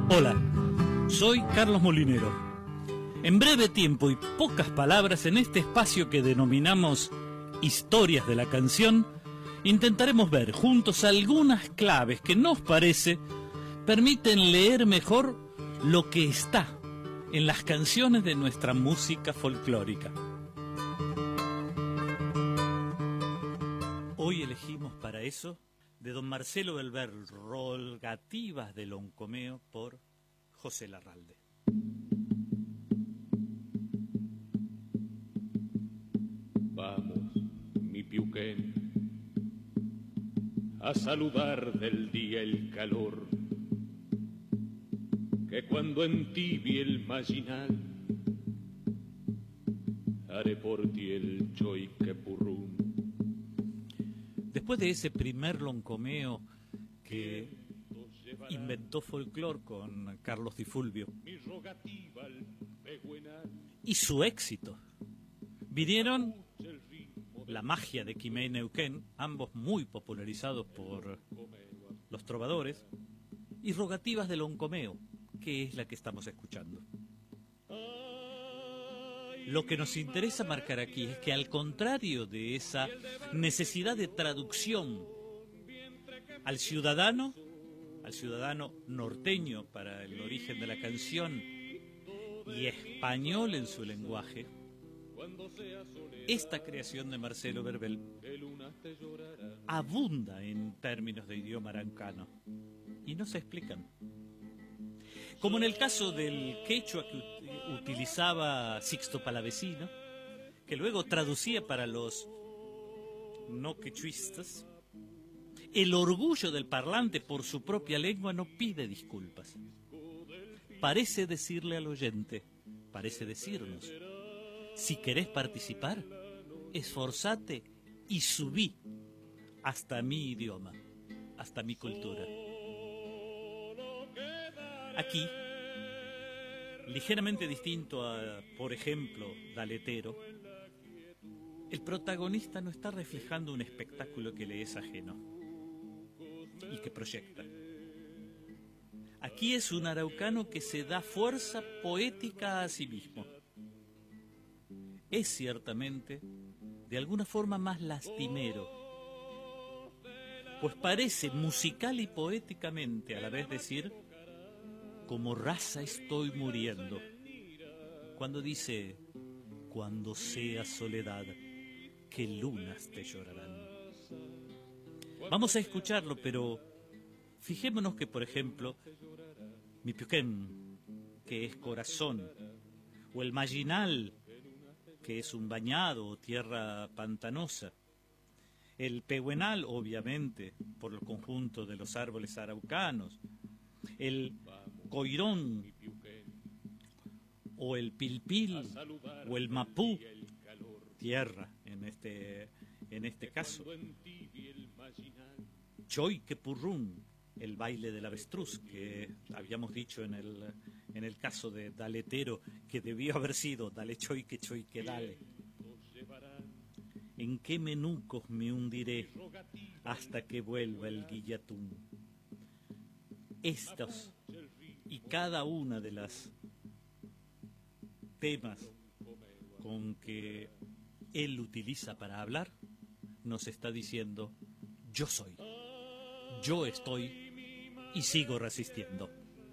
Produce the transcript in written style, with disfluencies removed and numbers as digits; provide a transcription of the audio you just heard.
Hola, soy Carlos Molinero. En breve tiempo y pocas palabras, en este espacio que denominamos Historias de la Canción, intentaremos ver juntos algunas claves que nos parece permiten leer mejor lo que está en las canciones de nuestra música folclórica. Hoy elegimos para eso de don Marcelo Belver, Rogativas de Loncomeo, por José Larralde. Vamos, mi piuquén, a saludar del día el calor, que cuando entibie el maginal, haré por ti el choiquepurrún. Después de ese primer loncomeo que inventó folclore con Carlos Di Fulvio y su éxito, vinieron La magia de Quimei Neuquén, ambos muy popularizados por los trovadores, y Rogativas de Loncomeo, que es la que estamos escuchando. Lo que nos interesa marcar aquí es que, al contrario de esa necesidad de traducción al ciudadano norteño para el origen de la canción y español en su lenguaje, esta creación de Marcelo Belver abunda en términos de idioma arancano y no se explican. Como en el caso del quechua que utilizaba Sixto Palavecino, que luego traducía para los no quechuistas, el orgullo del parlante por su propia lengua no pide disculpas. Parece decirle al oyente, parece decirnos: si querés participar, esforzate y subí hasta mi idioma, hasta mi cultura. Aquí, ligeramente distinto a, por ejemplo, Daletero, el protagonista no está reflejando un espectáculo que le es ajeno y que proyecta. Aquí es un araucano que se da fuerza poética a sí mismo. Es ciertamente, de alguna forma, más lastimero, pues parece musical y poéticamente a la vez decir: como raza estoy muriendo, cuando dice: cuando sea soledad, que lunas te llorarán. Vamos a escucharlo, pero fijémonos que, por ejemplo, mi piuquén, que es corazón, o el maginal, que es un bañado o tierra pantanosa, el pehuenal, obviamente, por el conjunto de los árboles araucanos, el coirón, o el pilpil, o el mapú, tierra en este caso, choiquepurrún, el baile del avestruz, que habíamos dicho en el caso de Daletero, que debió haber sido dale choique, choique dale. ¿En qué menucos me hundiré hasta que vuelva el guillatún? Estos y cada una de las temas con que él utiliza para hablar nos está diciendo: yo soy, yo estoy y sigo resistiendo.